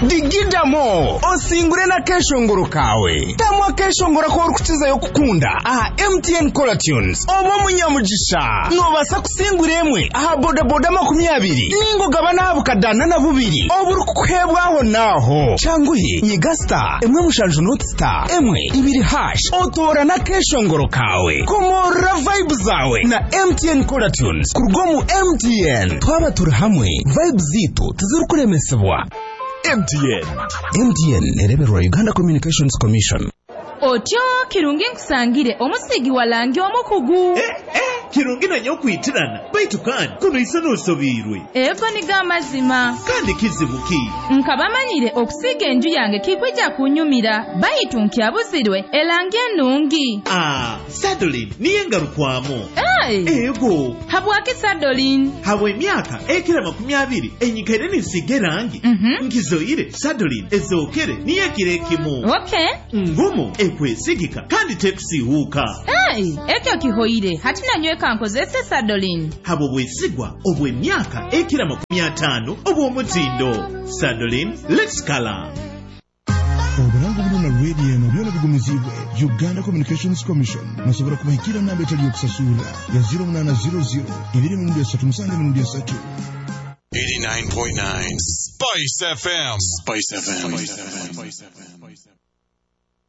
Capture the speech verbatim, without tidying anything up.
digidamo osingure na keshongoro kawe tamwa keshongoro ko rukukiza yo kukunda aha M T N Color Tunes obo munyamugisha nobasa kusingura emwe aha boda boda makumyabiri ningo gabana habukadana na bubiri obu rukuhebwaho naho changuhi nyigasta emwe mushanju not star emwe ibiri hash otora na keshongoro kawe komora vibe zawe na M T N Color Tunes kurgomu M T N twaba turi hamwe vibe zito tuzirukuremesebwa M T N M T N ereberwa Uganda Communications Commission. Otyo kirungi nkusangire omusigi walangi omukugu. Eh eh kirungi nanyo kwitirana baitu kandi kuno isano sobirwe. Ego ni gamazima kandi kizibuki. Nkabamanyire okusiga enju yange kikwijja kunyumira baitu nkyabuzirwe elangi enungi. Ah, Sadolin niye ngarukwamo. Hey. Ego. Habwaki Sadolin? Habwe myaka ekira makumi abiri enyikere nisige rangi. Mhm. Nkizoire Sadolin ezokere niye kirekimu. Okay. Ngumu ekwesigika kandi tekusihuka. Hey, ekyo kihoire hatina nyweka nkozese Sadolin. Habo bwesigwa obwe myaka ekira makumi atano obwo mutindo. Sadolin, let's color. Oburango buno na radio no byona bigumizibwe Uganda Communications Commission musobora kubahikira namba etali yokusasula ya zero nine zero zero ibiri mu ndya satu musange mu ndya satu eighty-nine point nine Spice F M. Spice F M. Spice F M.